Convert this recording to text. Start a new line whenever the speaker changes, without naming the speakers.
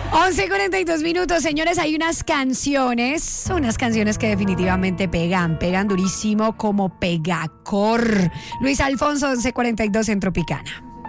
11:42, señores, hay unas canciones que definitivamente pegan durísimo como Pegacor. Luis Alfonso, 11:42 en Tropicana.